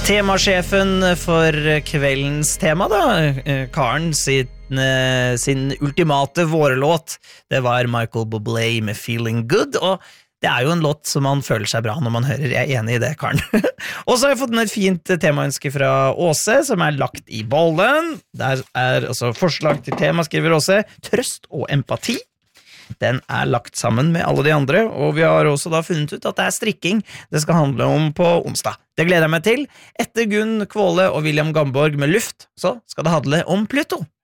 Temasjefen for kveldens tema da, Karen sin ultimate vårlåt, det var Michael Bublé med Feeling Good, og det jo en låt som man føler seg bra når man hører, jeg enig i det, Karen. Og så har jeg fått med et fint temaønske fra Åse, som lagt i bollen. Der altså forslag til tema, skriver Åse, trøst og empati. Den lagt sammen med alle de andre, og vi har også da funnet ut at det strikking det skal handle om på onsdag. Det gleder jeg meg til. Etter Gunn Kvåle og William Gamborg med luft, så skal det handle om Pluto.